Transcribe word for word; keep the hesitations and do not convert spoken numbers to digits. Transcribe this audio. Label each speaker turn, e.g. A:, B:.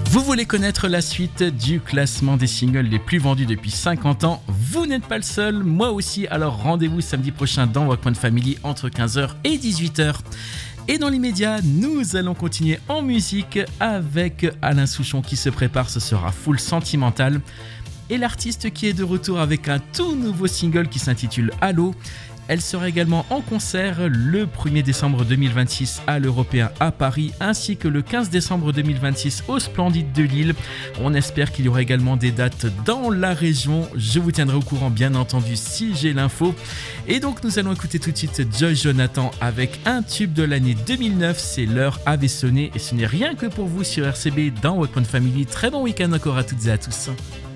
A: Vous voulez connaître la suite du classement des singles les plus vendus depuis cinquante ans? Vous n'êtes pas le seul, moi aussi, alors rendez-vous samedi prochain dans Walkman Family entre quinze heures et dix-huit heures. Et dans l'immédiat, nous allons continuer en musique avec Alain Souchon qui se prépare, ce sera Full Sentimental. Et l'artiste qui est de retour avec un tout nouveau single qui s'intitule Allo. Elle sera également en concert le premier décembre deux mille vingt-six à l'Européen à Paris ainsi que le quinze décembre deux mille vingt-six au Splendide de Lille. On espère qu'il y aura également des dates dans la région. Je vous tiendrai au courant bien entendu si j'ai l'info. Et donc nous allons écouter tout de suite Joyce Jonathan avec un tube de l'année deux mille neuf. C'est l'heure avait sonné et ce n'est rien que pour vous sur R C B dans Walkman Family. Très bon week-end encore à toutes et à tous.